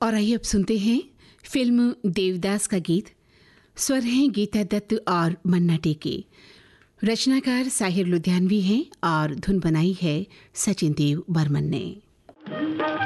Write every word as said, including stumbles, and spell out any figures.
और आइए अब सुनते हैं फिल्म देवदास का गीत। स्वर हैं गीता दत्त और मन्ना टेके। रचनाकार साहिर लुधियानवी हैं और धुन बनाई है सचिन देव बर्मन ने।